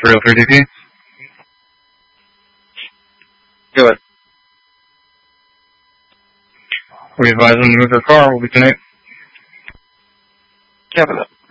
303 DP. Go ahead. We advise them to move their car. We'll be tonight. Copy that.